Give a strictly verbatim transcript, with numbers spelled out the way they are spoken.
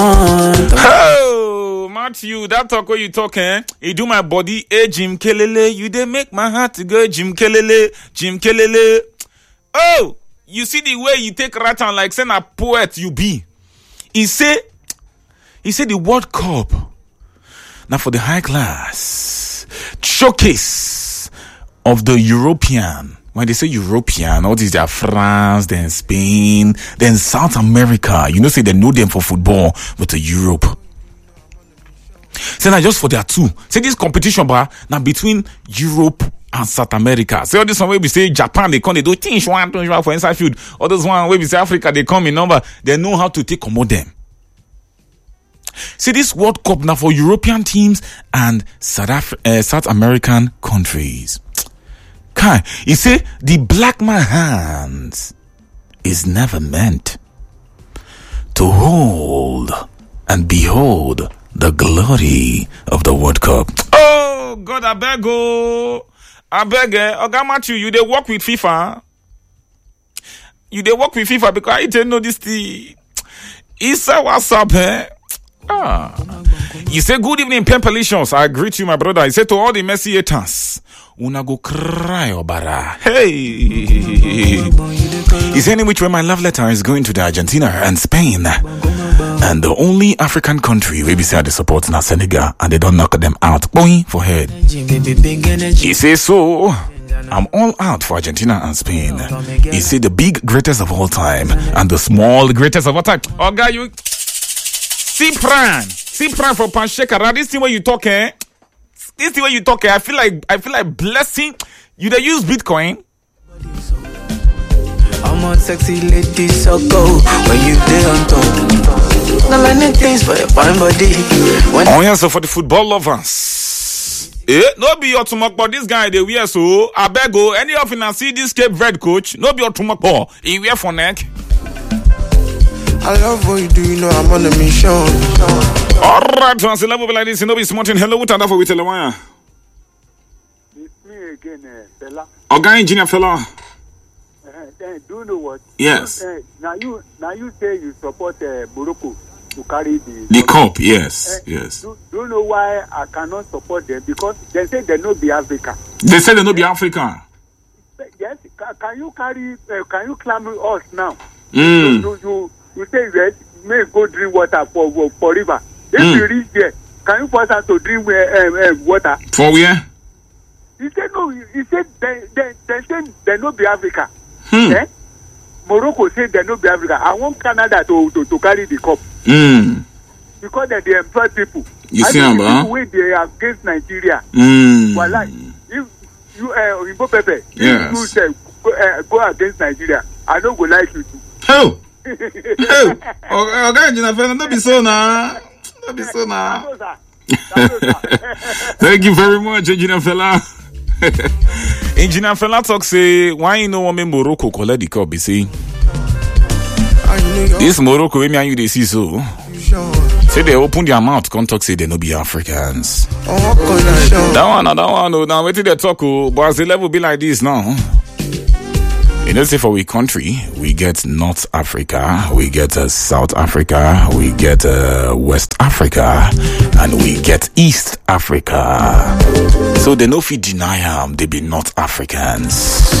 Oh, Matthew, that talk where you talk, eh? You do my body, eh, Jim Kelele. You dey make my heart to go, Jim Kelele, Jim Kelele. Oh, you see the way you take right on like saying a poet you be. He say, he say the World Cup. Now for the high class showcase of the European. When they say European, all these are France, then Spain, then South America. You know, say they know them for football, but the Europe. Say now just for their two. Say this competition, bar now between Europe and South America. Say all this one where we say Japan, they come, they do things one, two, one for inside field. Others one where we say Africa, they come in number. They know how to take commode them. See this World Cup now for European teams and South Af- uh, South American countries. Kai, he say the black man hands is never meant to hold and behold the glory of the World Cup. Oh God, I beg oh, I beg eh, Oga Matthew, you they work with FIFA. You they work with FIFA because I didn't know this thing. He said what's up, eh? Ah. You say good evening, Pempelicious. I greet you, my brother. He said to all the Messi haters, una go cry obara. Hey. Is any which way my love letter is going to the Argentina and Spain. And the only African country where we say they support now Senegal and they don't knock them out. Boing for head. He says so. I'm all out for Argentina and Spain. He said the big greatest of all time and the small greatest of all time. Oh God, you see Pran. See Pran for Panshekara. This thing where you talk, eh? This thing where you talk, eh? I feel like I feel like blessing. You they use Bitcoin. I'm on sexy lady, so go when you dey on top. Not many things for your fine body. When oh yeah, so for the football lovers, eh? No be your tumakbo. This guy they wear so. I beg go. Any of you see this Cape Verde coach? No be your tumakbo. He wear for neck. I love what you do. You know I'm on a mission. All right, so the level like this, you know, be smart and hello. What are we telling you? It's me again, uh, fella. Okay, engineer fella. Uh, do you know what? Yes. Uh, now you now you say you support uh, Morocco to carry the the cup. Yes, uh, yes. Do, do you know why I cannot support them? Because they say they no be Africa. They say they no be Africa. Yes. Can, can you carry? Uh, can you climb us now? Mm. You, you you say yes. May go drink water for for, for river. If mm. you reach there, can you force us to drink uh, uh, uh, water? For where? He said no. He said they they they say they no be Africa. Hmm. Eh? Morocco said they no be Africa. I want Canada to, to, to carry the cup. Mm. Because they, they employ people. You I see, think Amba? the way they are against Nigeria. Mm. Well, like, if you, uh, Imbo Pepe, yes. if you say, go, uh, go against Nigeria, I don't go like you too. Oh! Oh! Okay, engineer fella, don't be so now. Don't be so now. Thank you very much, engineer fella. Engineer fella talk say why you know woman Morocco collect the cup. He say this Morocco we me and you they see so. Say they open their mouth, come talk say they no be Africans. That one, that one, no. Now wait till they talk, oh, but as the level be like this now. You know, say for we country, we get North Africa, we get uh, South Africa, we get uh, West Africa, and we get East Africa. So they no fit deny them, they be North Africans.